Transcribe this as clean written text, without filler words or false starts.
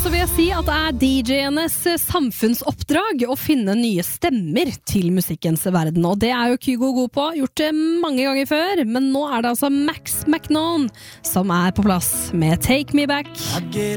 så vil jeg si at det er DJ-enes samfunnsoppdrag å finne nye stemmer til musikkens verden, og det er jo Kygo god på, gjort det mange ganger før, men nå er det altså Max McNown som er på plass med Take Me Back.